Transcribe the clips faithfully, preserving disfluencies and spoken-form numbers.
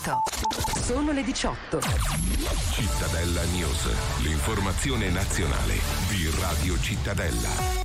minuto. Sono le diciotto. Cittadella News, l'informazione nazionale di Radio Cittadella.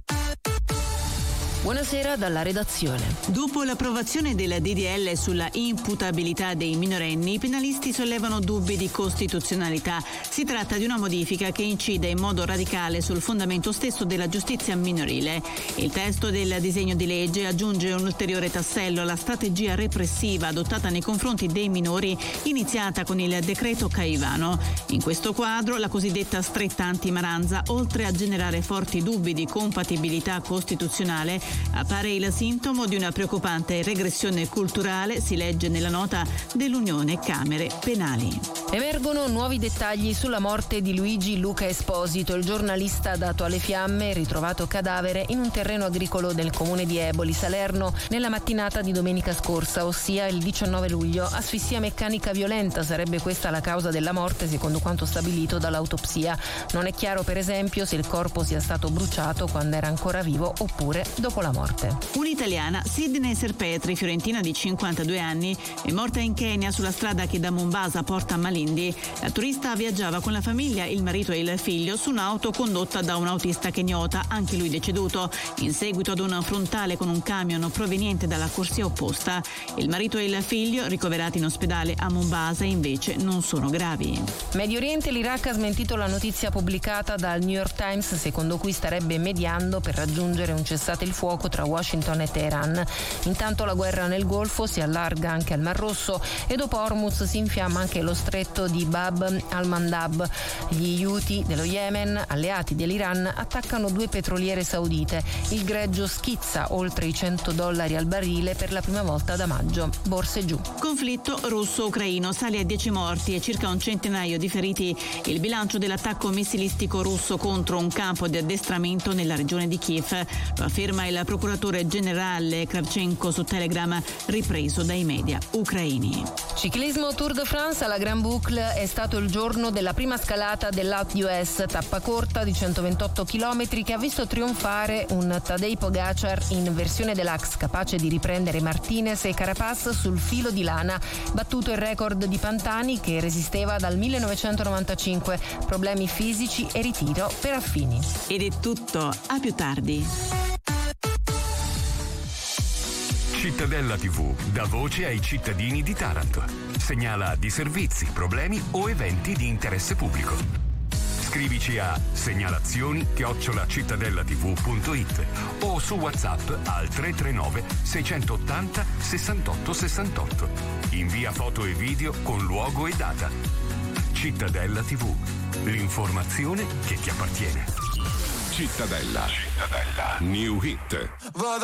Buonasera dalla redazione. Dopo l'approvazione del D D L sulla imputabilità dei minorenni, i penalisti sollevano dubbi di costituzionalità. Si tratta di una modifica che incide in modo radicale sul fondamento stesso della giustizia minorile. Il testo del disegno di legge aggiunge un ulteriore tassello alla strategia repressiva adottata nei confronti dei minori, iniziata con il decreto Caivano. In questo quadro, la cosiddetta stretta anti-Maranza, oltre a generare forti dubbi di compatibilità costituzionale, appare il sintomo di una preoccupante regressione culturale, si legge nella nota dell'Unione Camere Penali. Emergono nuovi dettagli sulla morte di Luigi Luca Esposito, il giornalista dato alle fiamme, ritrovato cadavere in un terreno agricolo del comune di Eboli, Salerno, nella mattinata di domenica scorsa, ossia il diciannove luglio. Asfissia meccanica violenta sarebbe questa la causa della morte, secondo quanto stabilito dall'autopsia. Non è chiaro, per esempio, se il corpo sia stato bruciato quando era ancora vivo oppure dopo la morte. Un'italiana, Sidney Serpetri, fiorentina di cinquantadue anni, è morta in Kenya sulla strada che da Mombasa porta a Malindi. La turista viaggiava con la famiglia, il marito e il figlio su un'auto condotta da un autista kenyota, anche lui deceduto, in seguito ad un frontale con un camion proveniente dalla corsia opposta. Il marito e il figlio, ricoverati in ospedale a Mombasa, invece non sono gravi. Medio Oriente, l'Iraq ha smentito la notizia pubblicata dal New York Times secondo cui starebbe mediando per raggiungere un cessate il fuoco tra Washington e Teheran. Intanto la guerra nel Golfo si allarga anche al Mar Rosso e dopo Hormuz si infiamma anche lo stretto di Bab al-Mandab. Gli Houthi dello Yemen, alleati dell'Iran, attaccano due petroliere saudite. Il greggio schizza oltre i cento dollari al barile per la prima volta da maggio. Borse giù. Conflitto russo-ucraino, sale a dieci morti e circa un centinaio di feriti il bilancio dell'attacco missilistico russo contro un campo di addestramento nella regione di Kiev. Lo afferma il procuratore generale Kravchenko su Telegram, ripreso dai media ucraini. Ciclismo Tour de France alla Grand Boucle è stato il giorno della prima scalata dell'Alpe d'Huez, tappa corta di centoventotto chilometri che ha visto trionfare un Tadej Pogacar in versione deluxe, capace di riprendere Martinez e Carapaz sul filo di lana, battuto il record di Pantani che resisteva dal millenovecentonovantacinque, problemi fisici e ritiro per Affini. Ed è tutto, a più tardi. Cittadella tivù dà voce ai cittadini di Taranto. Segnala disservizi, problemi o eventi di interesse pubblico. Scrivici a segnalazioni chiocciola cittadellativù punto it o su WhatsApp al tre tre nove sei otto zero sessantotto sessantotto. Invia foto e video con luogo e data. Cittadella tivù, l'informazione che ti appartiene. Cittadella. Cittadella. New Hit.